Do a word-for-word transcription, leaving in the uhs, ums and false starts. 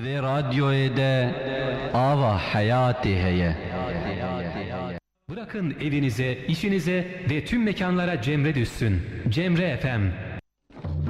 Ve radyoya da ava hayati heye. Bırakın evinize, işinize ve tüm mekanlara Cemre düşsün. Cemre F M.